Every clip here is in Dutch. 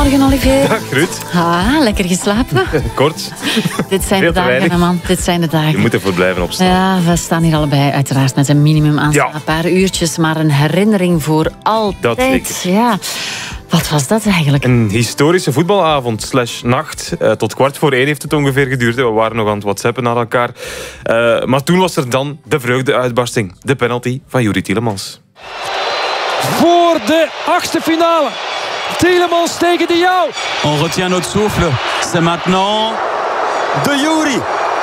Goedemorgen, Olivier. Dag, Ruud. Lekker geslapen? Kort. Dit zijn de dagen, man. Dit zijn de dagen. Je moet ervoor blijven opstaan. Ja, we staan hier allebei uiteraard met een minimum aan een paar uurtjes, maar een herinnering voor altijd. Dat zeker. Ja. Wat was dat eigenlijk? Een historische voetbalavond / nacht. Tot 1:15 heeft het ongeveer geduurd. We waren nog aan het whatsappen naar elkaar. Maar toen was er dan de vreugdeuitbarsting. De penalty van Youri Tielemans. Voor de achtste finale. Tielemans tegen de jou. On retient notre souffle. C'est maintenant de Youri.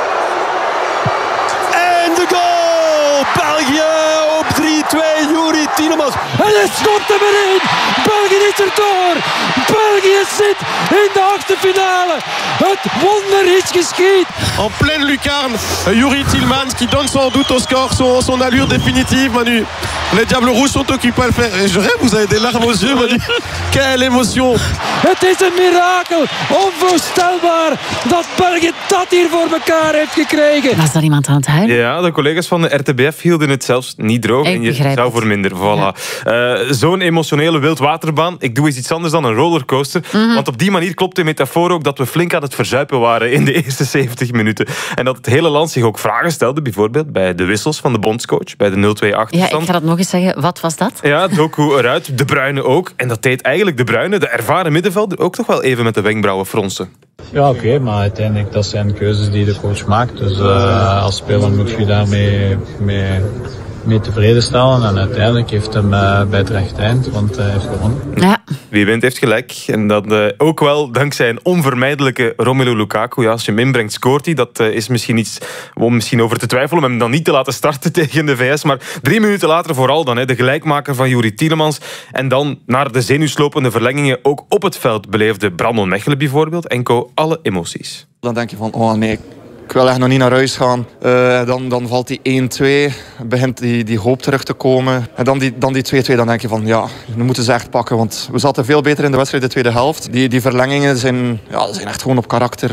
En de goal! België op 3-2. Youri Tielemans. En hij schopt hem erin. België is er door. België zit in de achtste finale. Het wonder is geschied. En pleine lucarne, Youri Tielemans qui donne sans doute au score son allure définitive, Manu. Les Diables Rouges sont occupés à le faire. Et je rêve, vous avez des larmes aux yeux, Manu. Quelle émotion. Het is een mirakel. Onvoorstelbaar dat België dat hier voor elkaar heeft gekregen. Was daar iemand aan het huilen? Ja, de collega's van de RTBF hielden het zelfs niet droog. En je zou voor minder. Voilà. Ja. Zo'n emotionele wildwaterbaan. Ik doe eens iets anders dan een rollercoaster. Want op die manier klopt de metafoor ook dat we flink aan het verzuipen waren in de eerste 70 minuten. En dat het hele land zich ook vragen stelde. Bijvoorbeeld bij de wissels van de bondscoach. Bij de 0-2 achterstand. Ja, ik ga dat nog eens zeggen. Wat was dat? Ja, Doku eruit. De Bruyne ook. En dat deed eigenlijk de Bruyne, de ervaren middenvelder, ook toch wel even met de wenkbrauwen fronsen. Ja, oké, maar uiteindelijk dat zijn keuzes die de coach maakt. Dus als speler moet je daarmee mee tevreden stellen. En uiteindelijk heeft hem bij het rechte eind, want hij heeft gewonnen. Ja. Wie wint heeft gelijk. En dat ook wel dankzij een onvermijdelijke Romelu Lukaku. Ja, als je hem inbrengt, scoort hij. Dat is misschien iets om misschien over te twijfelen, om hem dan niet te laten starten tegen de VS. Maar 3 minuten later vooral dan, de gelijkmaker van Youri Tielemans. En dan naar de zenuwslopende verlengingen ook op het veld beleefde Brandon Mechelen bijvoorbeeld. Enkel alle emoties. Dan denk je van, oh nee, ik wil echt nog niet naar huis gaan. Dan valt die 1-2, begint die hoop terug te komen. En dan die 2-2, dan denk je van, ja, we moeten ze echt pakken. Want we zaten veel beter in de wedstrijd de tweede helft. Die verlengingen zijn echt gewoon op karakter.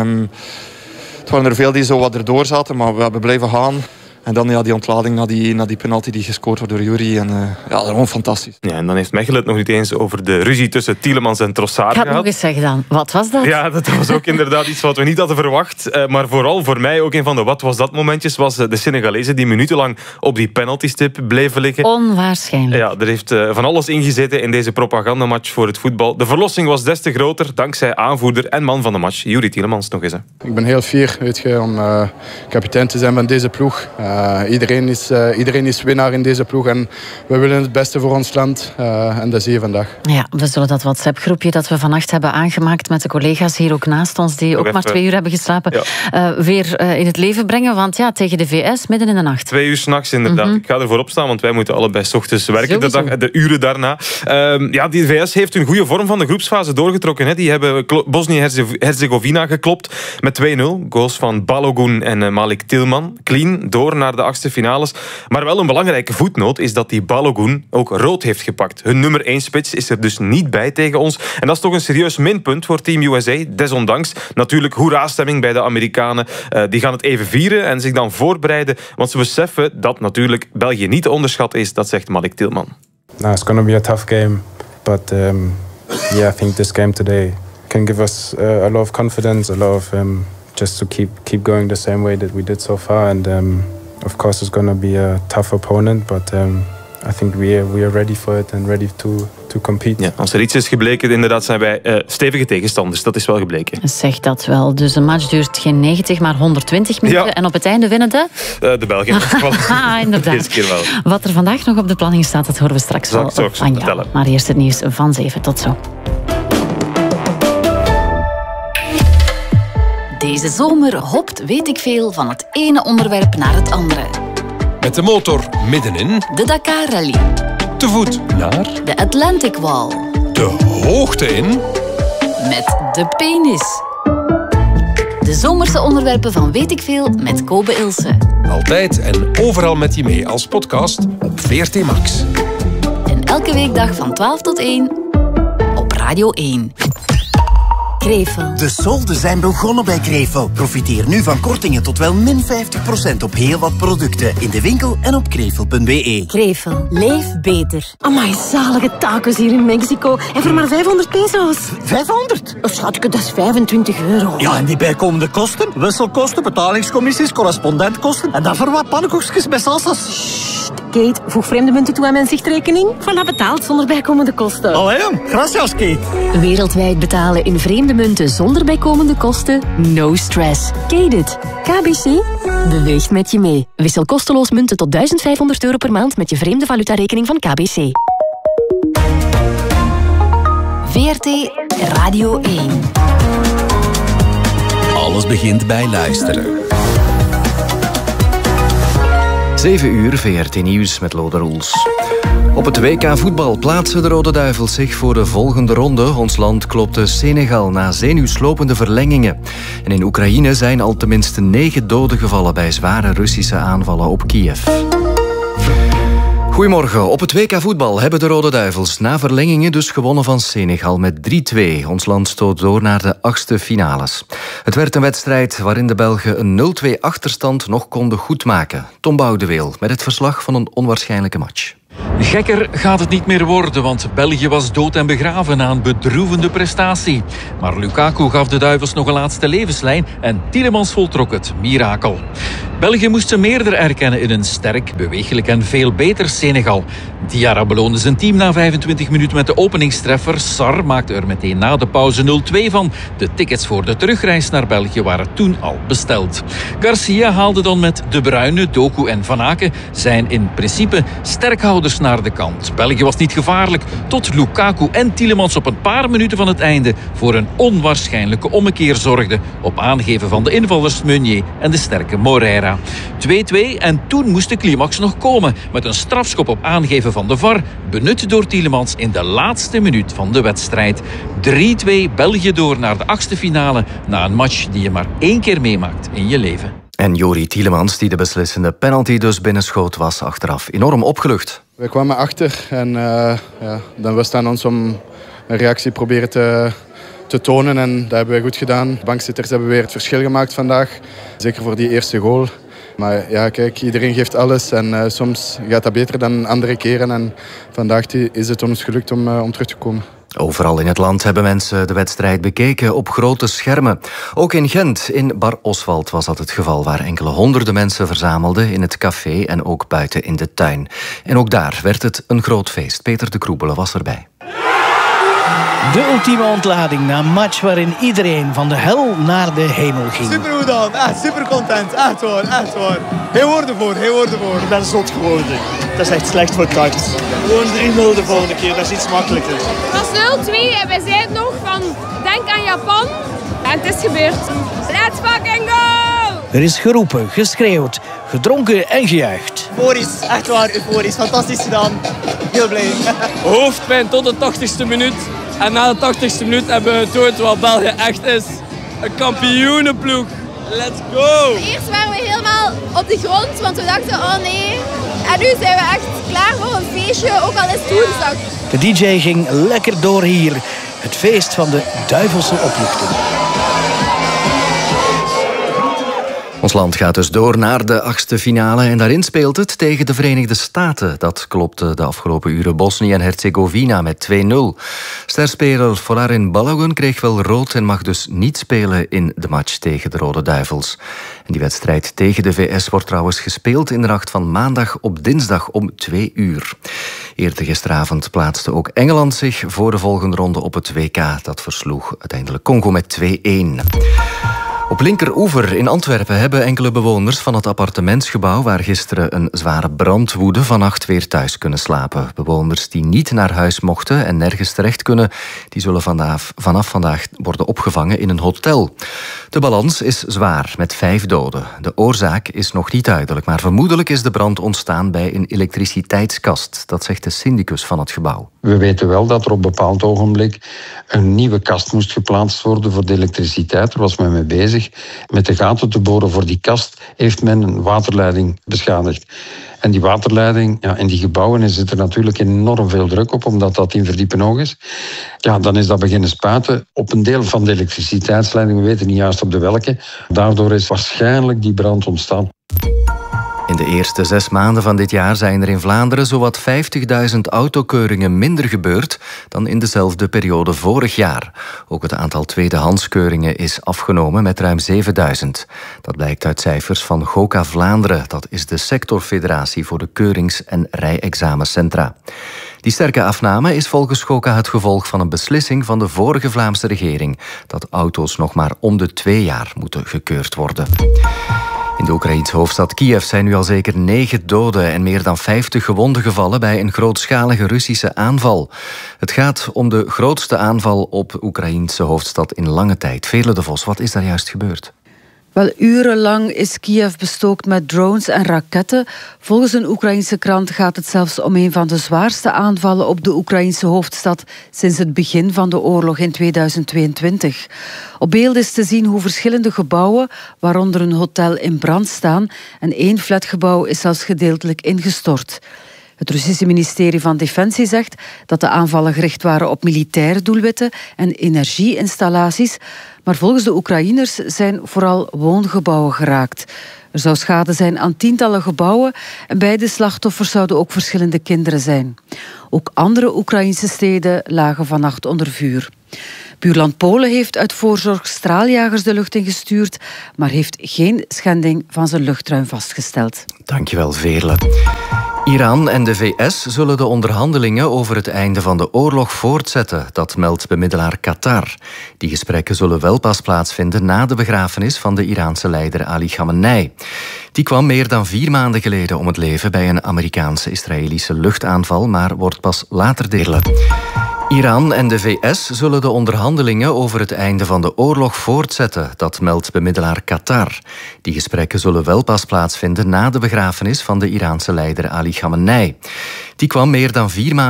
Het waren er veel die zo wat erdoor zaten, maar we hebben blijven gaan. En dan die ontlading na die penalty die gescoord wordt door Youri. En dat is gewoon fantastisch. Ja, en dan heeft Mechelen het nog niet eens over de ruzie tussen Tielemans en Trossard gehad. Ik ga het nog eens zeggen dan. Wat was dat? Ja, dat was ook inderdaad iets wat we niet hadden verwacht. Maar vooral voor mij ook een van de wat was dat momentjes was de Senegalezen die minutenlang op die penaltystip bleven liggen. Onwaarschijnlijk. Ja, er heeft van alles ingezeten in deze propagandamatch voor het voetbal. De verlossing was des te groter dankzij aanvoerder en man van de match, Youri Tielemans nog eens. Hè. Ik ben heel fier, om kapitein te zijn van deze ploeg. Iedereen is winnaar in deze ploeg en we willen het beste voor ons land en dat zie je vandaag. Ja, we zullen dat WhatsApp-groepje dat we vannacht hebben aangemaakt met de collega's hier ook naast ons, die ook maar 2 uur hebben geslapen, weer in het leven brengen, want ja, tegen de VS midden in de nacht. 2 uur 's nachts inderdaad. Ik ga ervoor opstaan, want wij moeten allebei 's ochtends werken, de uren daarna. Die VS heeft een goede vorm van de groepsfase doorgetrokken. Hè. Die hebben Bosnië-Herzegovina geklopt met 2-0. Goals van Balogun en Malik Tilman. Clean, door naar de 8e finales. Maar wel een belangrijke voetnoot is dat die Balogun ook rood heeft gepakt. Hun nummer 1 spits is er dus niet bij tegen ons. En dat is toch een serieus minpunt voor Team USA. Desondanks natuurlijk hoera-stemming bij de Amerikanen. Die gaan het even vieren en zich dan voorbereiden. Want ze beseffen dat natuurlijk België niet te onderschatten is. Dat zegt Malik Tilman. It's going to be a tough game. But I think this game today can give us a lot of confidence. A lot of just to keep going the same way that we did so far. And of course, it's going to be a tough opponent, but I think we are ready for it and ready to compete. Ja, als er iets is gebleken, inderdaad zijn wij stevige tegenstanders. Dat is wel gebleken. Zeg dat wel. Dus een match duurt geen 90, maar 120 minuten. Ja. En op het einde winnen de Belgen. Inderdaad. Deze keer wel. Wat er vandaag nog op de planning staat, dat horen we straks wel van jou. Maar eerst het nieuws van 7. Tot zo. Deze zomer hopt weet ik veel van het ene onderwerp naar het andere. Met de motor middenin. De Dakar Rally. Te voet naar. De Atlantic Wall. De hoogte in. Met de penis. De zomerse onderwerpen van Weet ik veel met Kobe Ilse. Altijd en overal met je mee als podcast op VRT Max. En elke weekdag van 12 tot 1 op Radio 1. Krevel. De solden zijn begonnen bij Krevel. Profiteer nu van kortingen tot wel min 50% op heel wat producten. In de winkel en op krevel.be. Krevel. Leef beter. Amai, zalige tacos hier in Mexico. En voor maar 500 pesos. 500? Schatje, dat is 25 euro. Ja, en die bijkomende kosten? Wisselkosten, betalingscommissies, correspondentkosten. En daarvoor wat pannenkoekjes met salsa's. Kate, voeg vreemde munten toe aan mijn zichtrekening. Voilà, betaald zonder bijkomende kosten. Allee, gracias, Kate. Wereldwijd betalen in vreemde munten zonder bijkomende kosten? No stress. Kate it. KBC beweegt met je mee. Wissel kosteloos munten tot €1500 per maand met je vreemde valutarekening van KBC. VRT Radio 1. Alles begint bij luisteren. 7 uur, VRT Nieuws met Lode Roels. Op het WK voetbal plaatsen de Rode Duivels zich voor de volgende ronde. Ons land klopte Senegal na zenuwslopende verlengingen. En in Oekraïne zijn al tenminste 9 doden gevallen bij zware Russische aanvallen op Kiev. Goedemorgen. Op het WK voetbal hebben de Rode Duivels na verlengingen dus gewonnen van Senegal met 3-2. Ons land stoot door naar de 8e finales. Het werd een wedstrijd waarin de Belgen een 0-2 achterstand nog konden goedmaken. Tom Boudeweel met het verslag van een onwaarschijnlijke match. Gekker gaat het niet meer worden, want België was dood en begraven na een bedroevende prestatie. Maar Lukaku gaf de Duivels nog een laatste levenslijn en Tielemans voltrok het mirakel. België moest ze meerder erkennen in een sterk, beweeglijk en veel beter Senegal. Diarra beloonde zijn team na 25 minuten met de openingstreffer. Sarr maakte er meteen na de pauze 0-2 van. De tickets voor de terugreis naar België waren toen al besteld. Garcia haalde dan met De Bruyne, Doku en Van Aken zijn in principe sterkhouders naar de kant. België was niet gevaarlijk tot Lukaku en Tielemans op een paar minuten van het einde voor een onwaarschijnlijke ommekeer zorgden op aangeven van de invallers Meunier en de sterke Moreira. 2-2 en toen moest de climax nog komen met een strafschop op aangeven van de VAR, benut door Tielemans in de laatste minuut van de wedstrijd. 3-2 België door naar de 8e finale na een match die je maar 1 keer meemaakt in je leven. En Jori Tielemans, die de beslissende penalty dus binnenschoot, was achteraf enorm opgelucht. We kwamen achter en dan was het aan ons om een reactie proberen te tonen. En dat hebben we goed gedaan. De bankzitters hebben weer het verschil gemaakt vandaag. Zeker voor die eerste goal. Maar ja, kijk, iedereen geeft alles en soms gaat dat beter dan andere keren. En vandaag is het ons gelukt om terug te komen. Overal in het land hebben mensen de wedstrijd bekeken op grote schermen. Ook in Gent, in Bar Oswald, was dat het geval, waar enkele honderden mensen verzamelden in het café en ook buiten in de tuin. En ook daar werd het een groot feest. Peter de Kroebelen was erbij. De ultieme ontlading na een match waarin iedereen van de hel naar de hemel ging. Super goed dan, echt super content, echt waar, echt waar. Heel woorden voor, heel woorden voor. Ik ben zot geworden, dat is echt slecht voor tact. Gewoon 3-0 de volgende keer, dat is iets makkelijker. Het was 0-2 en wij zeiden nog van, denk aan Japan. En het is gebeurd. Let's fucking go! Er is geroepen, geschreeuwd, gedronken en gejuicht. Euforisch, echt waar, euforisch, fantastisch gedaan. Heel blij. Hoofdpijn tot de 80ste minuut. En na de 80ste minuut hebben we getoond wat België echt is. Een kampioenenploeg. Let's go! Eerst waren we helemaal op de grond, want we dachten, oh nee. En nu zijn we echt klaar voor een feestje, ook al is het woensdag. De DJ ging lekker door hier. Het feest van de duivelse opluchting. Ons land gaat dus door naar de 8e finale en daarin speelt het tegen de Verenigde Staten. Dat klopte de afgelopen uren Bosnië en Herzegovina met 2-0. Sterspeler Folarin Balogun kreeg wel rood en mag dus niet spelen in de match tegen de Rode Duivels. En die wedstrijd tegen de VS wordt trouwens gespeeld in de nacht van maandag op dinsdag om 2 uur. Eerder gisteravond plaatste ook Engeland zich voor de volgende ronde op het WK. Dat versloeg uiteindelijk Congo met 2-1. Op Linkeroever in Antwerpen hebben enkele bewoners van het appartementsgebouw waar gisteren een zware brand woedde vannacht weer thuis kunnen slapen. Bewoners die niet naar huis mochten en nergens terecht kunnen, die zullen vanaf vandaag worden opgevangen in een hotel. De balans is zwaar met 5 doden. De oorzaak is nog niet duidelijk, maar vermoedelijk is de brand ontstaan bij een elektriciteitskast. Dat zegt de syndicus van het gebouw. We weten wel dat er op een bepaald ogenblik een nieuwe kast moest geplaatst worden voor de elektriciteit. Daar was men mee bezig. Met de gaten te boren voor die kast heeft men een waterleiding beschadigd. En die waterleiding, ja, in die gebouwen zit er natuurlijk enorm veel druk op, omdat dat 10 verdieping hoog is. Ja, dan is dat beginnen spuiten op een deel van de elektriciteitsleiding. We weten niet juist op de welke. Daardoor is waarschijnlijk die brand ontstaan. In de eerste 6 maanden van dit jaar zijn er in Vlaanderen zowat 50.000 autokeuringen minder gebeurd dan in dezelfde periode vorig jaar. Ook het aantal tweedehandskeuringen is afgenomen met ruim 7.000. Dat blijkt uit cijfers van GOCA Vlaanderen. Dat is de sectorfederatie voor de keurings- en rijexamencentra. Die sterke afname is volgens GOCA het gevolg van een beslissing van de vorige Vlaamse regering dat auto's nog maar om de 2 jaar moeten gekeurd worden. In de Oekraïense hoofdstad Kiev zijn nu al zeker 9 doden en meer dan 50 gewonden gevallen bij een grootschalige Russische aanval. Het gaat om de grootste aanval op de Oekraïense hoofdstad in lange tijd. Veerle de Vos, wat is daar juist gebeurd? Wel, urenlang is Kiev bestookt met drones en raketten. Volgens een Oekraïense krant gaat het zelfs om een van de zwaarste aanvallen op de Oekraïense hoofdstad sinds het begin van de oorlog in 2022. Op beeld is te zien hoe verschillende gebouwen, waaronder een hotel, in brand staan en 1 flatgebouw is zelfs gedeeltelijk ingestort. Het Russische ministerie van Defensie zegt dat de aanvallen gericht waren op militaire doelwitten en energieinstallaties, maar volgens de Oekraïners zijn vooral woongebouwen geraakt. Er zou schade zijn aan tientallen gebouwen en bij de slachtoffers zouden ook verschillende kinderen zijn. Ook andere Oekraïnse steden lagen vannacht onder vuur. Buurland Polen heeft uit voorzorg straaljagers de lucht ingestuurd, maar heeft geen schending van zijn luchtruim vastgesteld. Dankjewel, Veerle. Iran en de VS zullen de onderhandelingen over het einde van de oorlog voortzetten. Dat meldt bemiddelaar Qatar. Die gesprekken zullen wel pas plaatsvinden na de begrafenis van de Iraanse leider Ali Khamenei. Die kwam meer dan 4 maanden geleden om het leven bij een Amerikaanse-Israëlische luchtaanval, maar wordt pas later delen. Iran en de VS zullen de onderhandelingen over het einde van de oorlog voortzetten. Dat meldt bemiddelaar Qatar. Die gesprekken zullen wel pas plaatsvinden na de begrafenis van de Iraanse leider Ali Khamenei. Die kwam meer dan 4 maanden